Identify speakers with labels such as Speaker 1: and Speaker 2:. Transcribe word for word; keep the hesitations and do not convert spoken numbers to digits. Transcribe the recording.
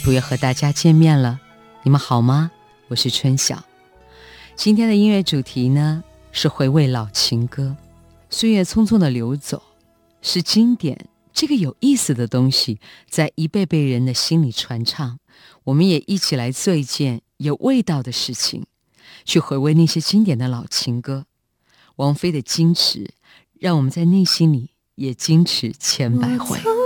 Speaker 1: 又要和大家见面了，你们好吗？我是春晓。今天的音乐主题呢，是回味老情歌。岁月匆匆的流走，是经典这个有意思的东西在一辈辈人的心里传唱。我们也一起来做一件有味道的事情，去回味那些经典的老情歌。王菲的矜持，让我们在内心里也矜持千百回。